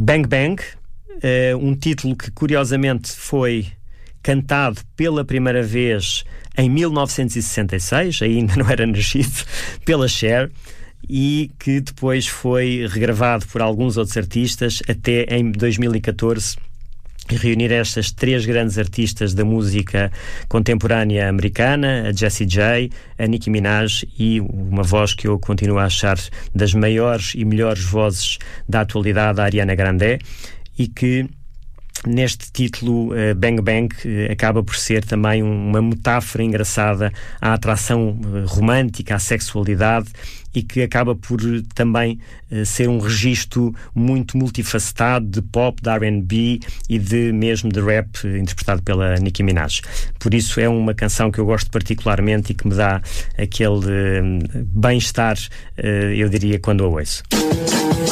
Bang Bang, um título que curiosamente foi cantado pela primeira vez em 1966, ainda não era nascido, pela Cher, e que depois foi regravado por alguns outros artistas até em 2014, e reunir estas três grandes artistas da música contemporânea americana, a Jessie J, a Nicki Minaj e uma voz que eu continuo a achar das maiores e melhores vozes da atualidade, a Ariana Grande, e que neste título Bang Bang acaba por ser também uma metáfora engraçada à atração romântica, à sexualidade, e que acaba por também ser um registro muito multifacetado de pop, de R&B e mesmo de rap, interpretado pela Nicki Minaj. Por isso é uma canção que eu gosto particularmente e que me dá aquele bem-estar, eu diria, quando a ouço.